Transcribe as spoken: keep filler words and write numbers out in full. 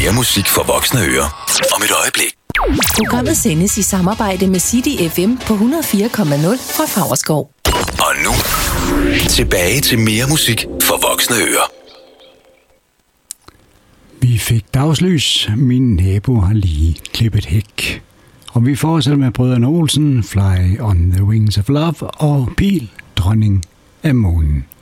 Mere musik for voksne ører om et øjeblik. Programmet sendes i samarbejde med City F M på hundrede og fire komma nul fra Favrskov. Og nu, tilbage til mere musik for voksne ører. Vi fik dagslys. Min nabo har lige klippet hæk. Og vi fortsætter med Brødrene Olsen, Fly on the Wings of Love og Pil, Dronning af Månen.